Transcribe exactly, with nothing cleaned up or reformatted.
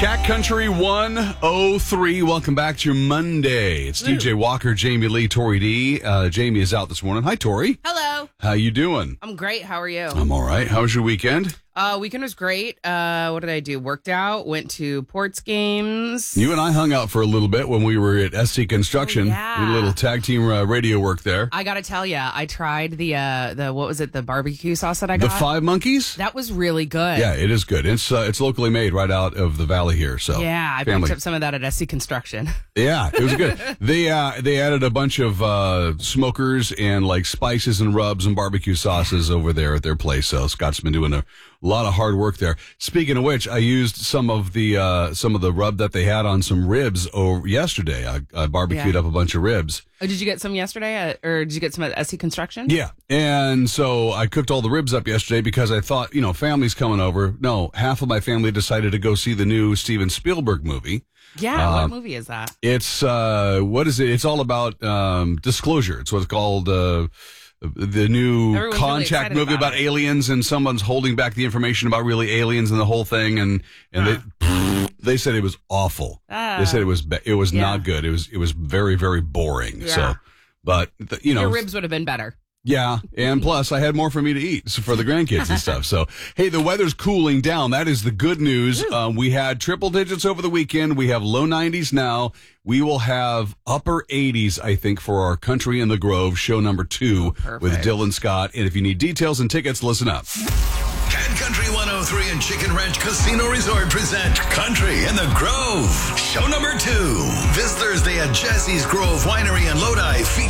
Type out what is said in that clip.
Cat Country one oh three. Welcome back to your Monday. It's D J Walker, Jamie Lee, Tori D. Uh, Jamie is out this morning. Hi, Tori. Hello. How you doing? I'm great. How are you? I'm all right. How was your weekend? Uh, weekend was great. Uh, what did I do? Worked out, went to Ports games. You and I hung out for a little bit when we were at S C Construction. Oh, yeah. We did a little tag team uh, radio work there. I got to tell you, I tried the, uh, the what was it, the barbecue sauce that I got? The Five Monkeys? That was really good. Yeah, it is good. It's uh, it's locally made right out of the valley here. So yeah, I family. picked up some of that at S C Construction. Yeah, it was good. they uh, they added a bunch of uh, smokers and like spices and rubs and barbecue sauces over there at their place. So Scott's been doing a lot of hard work there. Speaking of which, I used some of the uh, some of the rub that they had on some ribs over yesterday. I, I barbecued Yeah. up a bunch of ribs. Oh, did you get some yesterday, at, or did you get some at S C Construction? Yeah, and so I cooked all the ribs up yesterday because I thought, you know, family's coming over. No, half of my family decided to go see the new Steven Spielberg movie. Yeah, Uh, what movie is that? It's uh, what is it? It's all about um, disclosure. It's what's called uh, the new Everyone's really Contact excited movie about about it. aliens, and someone's holding back the information about really aliens and the whole thing, and and they they said it was awful. Ah. They said it was ba- it was Yeah. not good. It was it was very very boring. Yeah. So, but the, you know, Your ribs would have been better. yeah, and plus I had more for me to eat for the grandkids and stuff. So, hey, the weather's cooling down. That is the good news. Um, we had triple digits over the weekend. We have low nineties now. We will have upper eighties, I think, for our Country in the Grove show number two Perfect. with Dylan Scott. And if you need details and tickets, listen up. Cat Country one oh three and Chicken Ranch Casino Resort present Country in the Grove. Show number two. This Thursday at Jesse's Grove Winery in Lodi featuring